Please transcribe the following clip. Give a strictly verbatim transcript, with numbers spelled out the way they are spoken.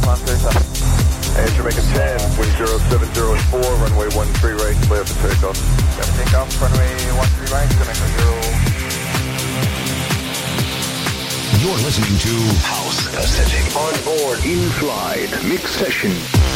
Climb thirty-five. Hey, Jamaica ten, wind zero seven zero and four, runway one three right, clear for takeoff. Clear for takeoff, runway one three right, Jamaica zero. You're listening to House Aesthetic on board in flight mix session.